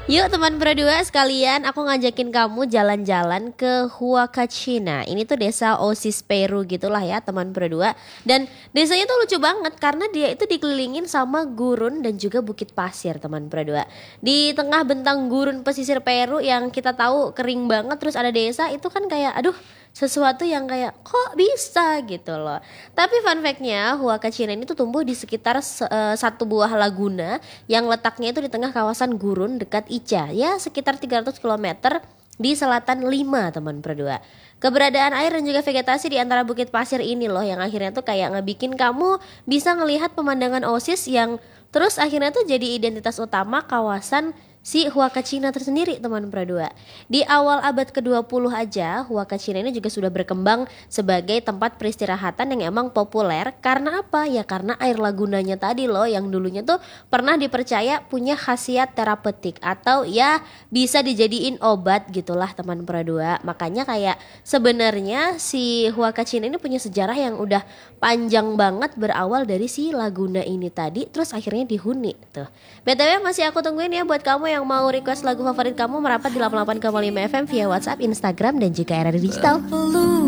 Yuk teman berdua sekalian, aku ngajakin kamu jalan-jalan ke Huacachina. Ini tuh desa Osis Peru gitulah ya teman berdua. Dan desanya tuh lucu banget karena dia itu dikelilingin sama gurun dan juga bukit pasir teman berdua. Di tengah bentang gurun pesisir Peru yang kita tahu kering banget, terus ada desa itu kan kayak aduh, sesuatu yang kayak kok bisa gitu loh. Tapi fun fact-nya Huacachina ini tuh tumbuh di sekitar satu buah laguna yang letaknya itu di tengah kawasan gurun dekat Ica, ya sekitar 300 km di selatan Lima teman berdua. Keberadaan air dan juga vegetasi di antara bukit pasir ini loh yang akhirnya tuh kayak ngebikin kamu bisa ngelihat pemandangan Oasis yang terus akhirnya tuh jadi identitas utama kawasan si Huacachina tersendiri teman berdua. Di awal abad ke-20 aja, Huacachina ini juga sudah berkembang sebagai tempat peristirahatan yang emang populer. Karena apa? Ya karena air lagunanya tadi loh yang dulunya tuh pernah dipercaya punya khasiat terapeutik atau ya bisa dijadiin obat gitulah teman berdua. Makanya kayak sebenarnya si Huacachina ini punya sejarah yang udah panjang banget berawal dari si laguna ini tadi terus akhirnya dihuni tuh. BTW masih aku tungguin ya buat kamu yang mau request lagu favorit kamu merapat di 88,5 FM via WhatsApp, Instagram dan juga RRI Digital.